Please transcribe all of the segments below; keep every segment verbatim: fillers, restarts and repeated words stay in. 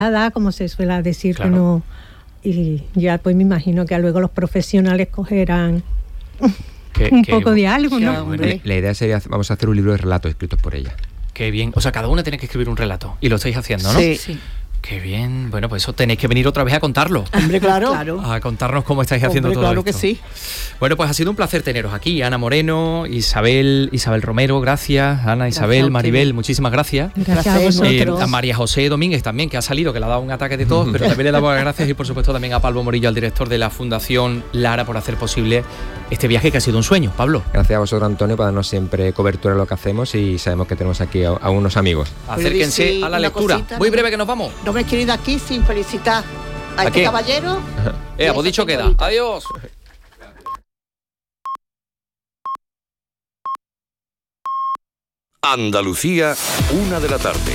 como se suele decir, Claro. que no, y ya pues me imagino que luego los profesionales cogerán Qué- un qué- poco de algo, qué ¿no? hombre. La, la idea sería, vamos a hacer un libro de relatos escritos por ella. Qué bien. O sea, cada una tiene que escribir un relato. Y lo estáis haciendo, ¿no? Sí. Sí. Qué bien. Bueno, pues eso tenéis que venir otra vez a contarlo. Hombre, claro. Claro. A contarnos cómo estáis haciendo Hombre, todo claro esto. que sí. Bueno, pues ha sido un placer teneros aquí. Ana Moreno, Isabel, Isabel Romero, gracias. Ana, Isabel, a usted. Maribel, muchísimas gracias. Gracias a Placer, Eh, vosotros. a María José Domínguez también, que ha salido, que le ha dado un ataque de tos, pero también le damos las gracias, y por supuesto también a Pablo Morillo, al director de la Fundación Lara, por hacer posible este viaje que ha sido un sueño. Pablo, Gracias a vosotros, Antonio, por darnos siempre cobertura de lo que hacemos, y sabemos que tenemos aquí a, a unos amigos. acérquense decir a la una lectura. cosita, Muy ¿no? breve que nos vamos. No me quiero ir de aquí sin felicitar a, ¿A este qué? caballero. Eh, pues dicho queda. señorita. Adiós. Andalucía, una de la tarde.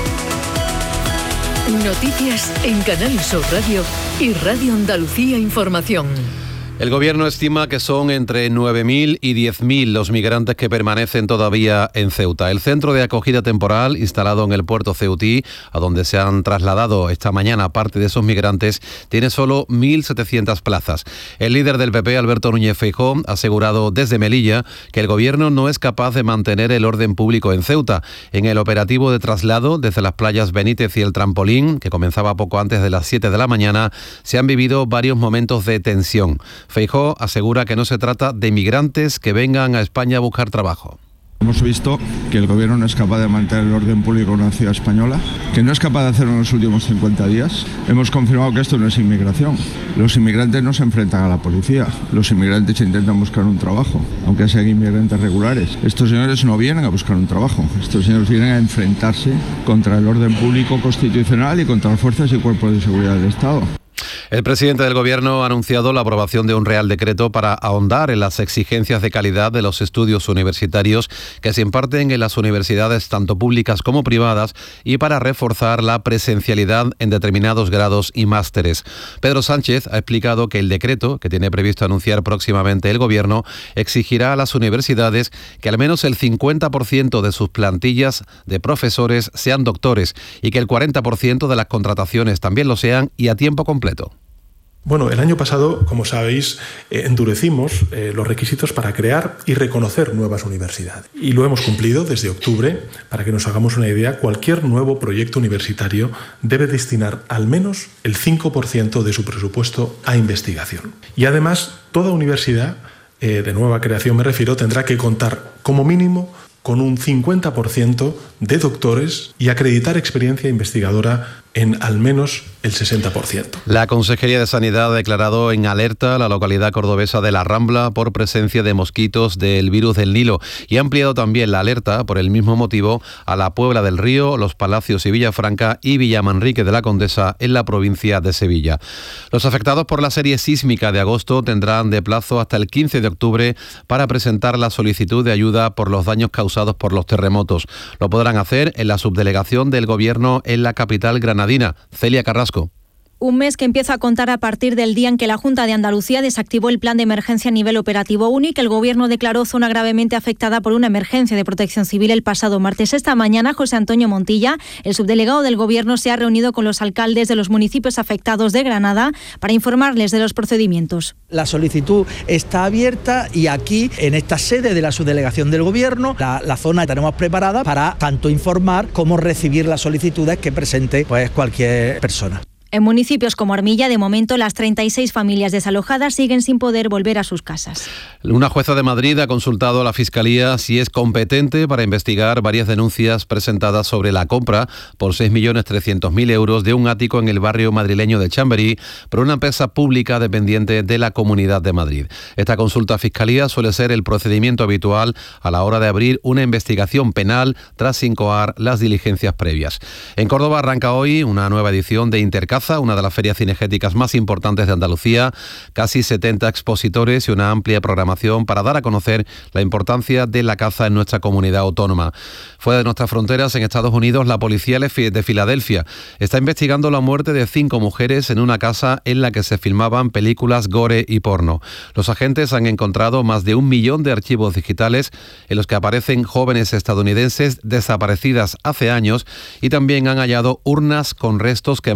Noticias en Canal Sur Radio y Radio Andalucía Información. El gobierno estima que son entre nueve mil y diez mil los migrantes que permanecen todavía en Ceuta. El centro de acogida temporal instalado en el puerto ceutí, a donde se han trasladado esta mañana parte de esos migrantes, tiene solo mil setecientas plazas. El líder del P P, Alberto Núñez Feijóo, ha asegurado desde Melilla que el gobierno no es capaz de mantener el orden público en Ceuta. En el operativo de traslado desde las playas Benítez y el Trampolín, que comenzaba poco antes de las siete de la mañana, se han vivido varios momentos de tensión. Feijóo asegura que no se trata de migrantes que vengan a España a buscar trabajo. Hemos visto que el gobierno no es capaz de mantener el orden público en una ciudad española, que no es capaz de hacerlo en los últimos cincuenta días. Hemos confirmado que esto no es inmigración. Los inmigrantes no se enfrentan a la policía. Los inmigrantes intentan buscar un trabajo, aunque sean inmigrantes regulares. Estos señores no vienen a buscar un trabajo. Estos señores vienen a enfrentarse contra el orden público constitucional y contra las fuerzas y cuerpos de seguridad del Estado. El presidente del Gobierno ha anunciado la aprobación de un Real Decreto para ahondar en las exigencias de calidad de los estudios universitarios que se imparten en las universidades tanto públicas como privadas, y para reforzar la presencialidad en determinados grados y másteres. Pedro Sánchez ha explicado que el decreto, que tiene previsto anunciar próximamente el Gobierno, exigirá a las universidades que al menos el cincuenta por ciento de sus plantillas de profesores sean doctores y que el cuarenta por ciento de las contrataciones también lo sean y a tiempo completo. Bueno, el año pasado, como sabéis, eh, endurecimos eh, los requisitos para crear y reconocer nuevas universidades. Y lo hemos cumplido desde octubre. Para que nos hagamos una idea, cualquier nuevo proyecto universitario debe destinar al menos el cinco por ciento de su presupuesto a investigación. Y además, toda universidad, eh, de nueva creación me refiero, tendrá que contar como mínimo con un cincuenta por ciento de doctores y acreditar experiencia investigadora en al menos el sesenta por ciento. La Consejería de Sanidad ha declarado en alerta a la localidad cordobesa de La Rambla por presencia de mosquitos del virus del Nilo, y ha ampliado también la alerta por el mismo motivo a la Puebla del Río, Los Palacios y Villafranca y Villamanrique de la Condesa en la provincia de Sevilla. Los afectados por la serie sísmica de agosto tendrán de plazo hasta el quince de octubre para presentar la solicitud de ayuda por los daños causados por los terremotos. Lo podrán hacer en la subdelegación del Gobierno en la capital granadina. Celia Carrasco. Un mes que empieza a contar a partir del día en que la Junta de Andalucía desactivó el plan de emergencia a nivel operativo único. El Gobierno declaró zona gravemente afectada por una emergencia de protección civil el pasado martes. Esta mañana, José Antonio Montilla, el subdelegado del Gobierno, se ha reunido con los alcaldes de los municipios afectados de Granada para informarles de los procedimientos. La solicitud está abierta y aquí, en esta sede de la subdelegación del Gobierno, la, la zona que tenemos preparada para tanto informar como recibir las solicitudes que presente pues, cualquier persona. En municipios como Armilla, de momento, las treinta y seis familias desalojadas siguen sin poder volver a sus casas. Una jueza de Madrid ha consultado a la Fiscalía si es competente para investigar varias denuncias presentadas sobre la compra por seis millones trescientos mil euros de un ático en el barrio madrileño de Chamberí por una empresa pública dependiente de la Comunidad de Madrid. Esta consulta a Fiscalía suele ser el procedimiento habitual a la hora de abrir una investigación penal tras incoar las diligencias previas. En Córdoba arranca hoy una nueva edición de Intercambio, una de las ferias cinegéticas más importantes de Andalucía, casi setenta expositores y una amplia programación para dar a conocer la importancia de la caza en nuestra comunidad autónoma. Fuera de nuestras fronteras, en Estados Unidos, la policía de Filadelfia está investigando la muerte de cinco mujeres en una casa en la que se filmaban películas gore y porno. Los agentes han encontrado más de un millón de archivos digitales en los que aparecen jóvenes estadounidenses desaparecidas hace años, y también han hallado urnas con restos que